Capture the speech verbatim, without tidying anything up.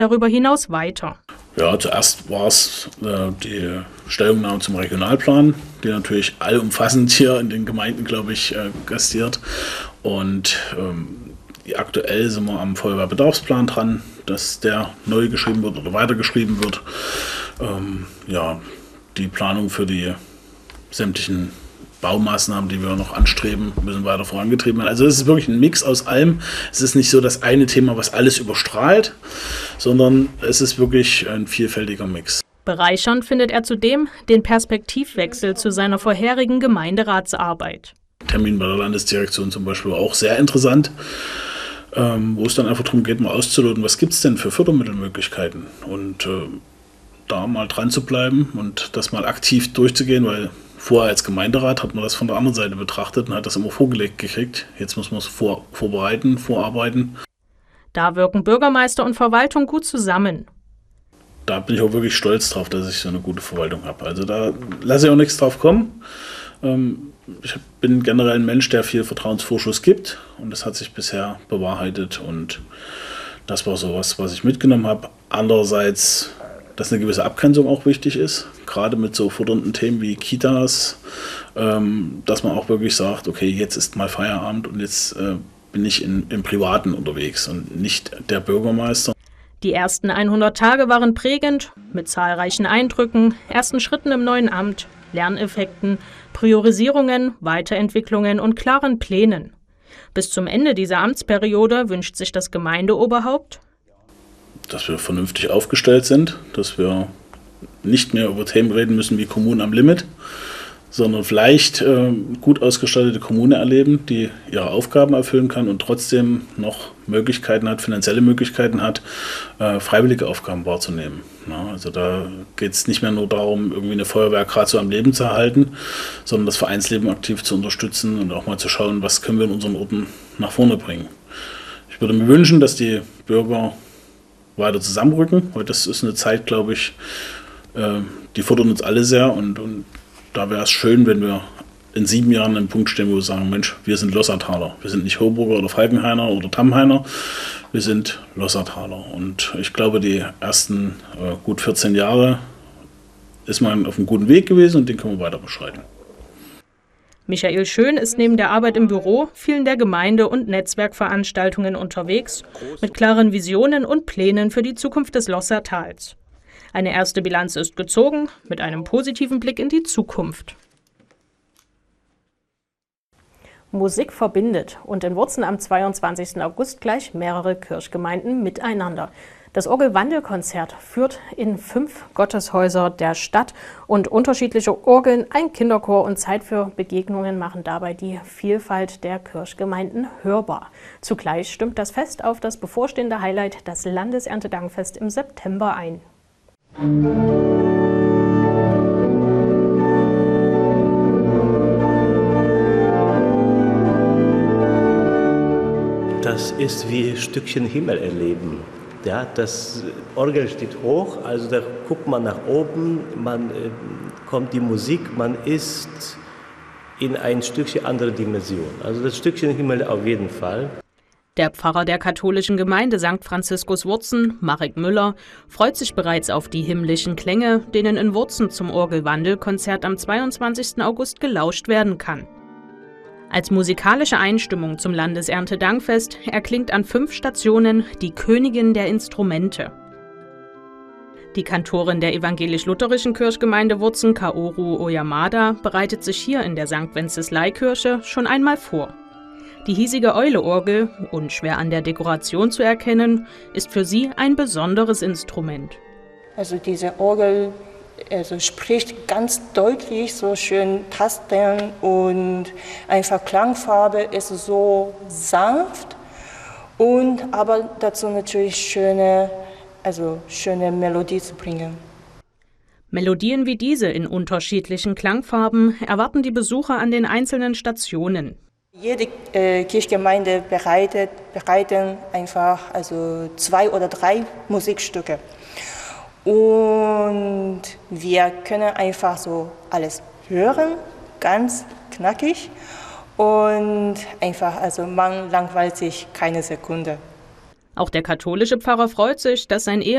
darüber hinaus weiter. Ja, zuerst war es äh, die Stellungnahme zum Regionalplan, die natürlich allumfassend hier in den Gemeinden, glaube ich, äh, gastiert. Und ähm, aktuell sind wir am Feuerwehrbedarfsplan dran, dass der neu geschrieben wird oder weitergeschrieben wird. Ähm, ja, die Planung für die sämtlichen Baumaßnahmen, die wir noch anstreben, müssen weiter vorangetrieben werden. Also es ist wirklich ein Mix aus allem. Es ist nicht so das eine Thema, was alles überstrahlt, sondern es ist wirklich ein vielfältiger Mix. Bereichernd findet er zudem den Perspektivwechsel zu seiner vorherigen Gemeinderatsarbeit. Termin bei der Landesdirektion zum Beispiel war auch sehr interessant, ähm, wo es dann einfach darum geht, mal auszuloten, was gibt es denn für Fördermittelmöglichkeiten und äh, da mal dran zu bleiben und das mal aktiv durchzugehen, weil vorher als Gemeinderat hat man das von der anderen Seite betrachtet und hat das immer vorgelegt gekriegt. Jetzt muss man es vor, vorbereiten, vorarbeiten. Da wirken Bürgermeister und Verwaltung gut zusammen. Da bin ich auch wirklich stolz drauf, dass ich so eine gute Verwaltung habe. Also da lasse ich auch nichts drauf kommen. Ich bin generell ein Mensch, der viel Vertrauensvorschuss gibt und das hat sich bisher bewahrheitet und das war so was, was ich mitgenommen habe. Andererseits, dass eine gewisse Abgrenzung auch wichtig ist, gerade mit so fordernden Themen wie Kitas, ähm, dass man auch wirklich sagt, okay, jetzt ist mal Feierabend und jetzt äh, bin ich in, im Privaten unterwegs und nicht der Bürgermeister. Die ersten hundert Tage waren prägend, mit zahlreichen Eindrücken, ersten Schritten im neuen Amt, Lerneffekten, Priorisierungen, Weiterentwicklungen und klaren Plänen. Bis zum Ende dieser Amtsperiode wünscht sich das Gemeindeoberhaupt, dass wir vernünftig aufgestellt sind, dass wir nicht mehr über Themen reden müssen wie Kommunen am Limit, sondern vielleicht äh, gut ausgestattete Kommune erleben, die ihre Aufgaben erfüllen kann und trotzdem noch Möglichkeiten hat, finanzielle Möglichkeiten hat, äh, freiwillige Aufgaben wahrzunehmen. Ja, also da geht es nicht mehr nur darum, irgendwie eine Feuerwehr gerade so am Leben zu erhalten, sondern das Vereinsleben aktiv zu unterstützen und auch mal zu schauen, was können wir in unseren Orten nach vorne bringen. Ich würde mir wünschen, dass die Bürger weiter zusammenrücken, weil das ist eine Zeit, glaube ich, äh, die fordern uns alle sehr und, und da wäre es schön, wenn wir in sieben Jahren an einem Punkt stehen, wo wir sagen, Mensch, wir sind Lossartaler. Wir sind nicht Hoburger oder Falkenhainer oder Tamhainer, wir sind Lossartaler. Und ich glaube, die ersten äh, gut vierzehn Jahre ist man auf einem guten Weg gewesen und den können wir weiter beschreiten. Michael Schön ist neben der Arbeit im Büro vielen der Gemeinde- und Netzwerkveranstaltungen unterwegs, mit klaren Visionen und Plänen für die Zukunft des Lossartals. Eine erste Bilanz ist gezogen, mit einem positiven Blick in die Zukunft. Musik verbindet und in Wurzen am zweiundzwanzigsten August gleich mehrere Kirchgemeinden miteinander. Das Orgelwandelkonzert führt in fünf Gotteshäuser der Stadt und unterschiedliche Orgeln, ein Kinderchor und Zeit für Begegnungen machen dabei die Vielfalt der Kirchgemeinden hörbar. Zugleich stimmt das Fest auf das bevorstehende Highlight, das Landeserntedankfest im September ein. Das ist wie ein Stückchen Himmel erleben. Ja, das Orgel steht hoch, also da guckt man nach oben, man äh, kommt die Musik, man ist in ein Stückchen andere Dimension. Also das Stückchen Himmel auf jeden Fall. Der Pfarrer der katholischen Gemeinde Sankt Franziskus Wurzen, Marek Müller, freut sich bereits auf die himmlischen Klänge, denen in Wurzen zum Orgelwandelkonzert am zweiundzwanzigsten August gelauscht werden kann. Als musikalische Einstimmung zum Landeserntedankfest erklingt an fünf Stationen die Königin der Instrumente. Die Kantorin der evangelisch-lutherischen Kirchgemeinde Wurzen, Kaoru Oyamada, bereitet sich hier in der Sankt Wenceslai-Kirche schon einmal vor. Die hiesige Eule-Orgel, unschwer an der Dekoration zu erkennen, ist für sie ein besonderes Instrument. Also diese Orgel also spricht ganz deutlich, so schön Tasten und einfach Klangfarbe ist so sanft und aber dazu natürlich schöne, also schöne Melodie zu bringen. Melodien wie diese in unterschiedlichen Klangfarben erwarten die Besucher an den einzelnen Stationen. Jede äh, Kirchgemeinde bereitet bereiten einfach also zwei oder drei Musikstücke. Und wir können einfach so alles hören, ganz knackig und einfach, also man langweilt sich keine Sekunde. Auch der katholische Pfarrer freut sich, dass sein Ehemann